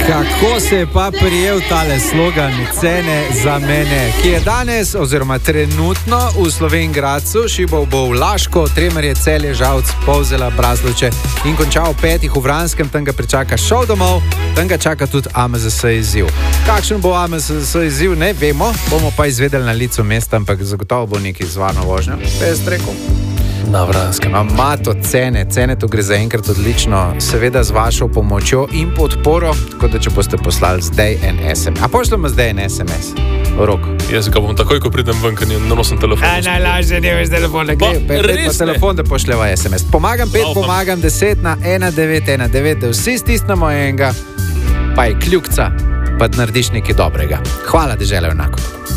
Kako se je pa prijel tale slogan Cene za mene, ki je danes oziroma trenutno v Slovenj Gradcu, šibal bo v Laško, Tremerje, Celje, Žalc, Polzela, Braslovče in končal 5 v Vranskem, tam ga pričaka šov domov, tam ga čaka tudi AMZS izziv. Kakšen bo AMZS izziv, ne vemo, bomo pa izvedeli na licu mesta, ampak zagotovo bo neki zvarno vožnjo. Pes rekel. Na Vranskem. Mato cene, to gre zaenkrat odlično, seveda z vašo pomočjo in podporo, tako da če boste poslali zdaj en SMS. A pošljamo zdaj en SMS? Rok. Jaz ga bom takoj, ko pridem ven, ker nosim telefon. Najlažje ne veš telefon, pa telefon, da pošljeva SMS. Pomagam 5, pomagam 10 na 1919, da vsi stisnemo enega, pa je kljukca, pa narediš nekaj dobrega. Hvala, Dežela enako.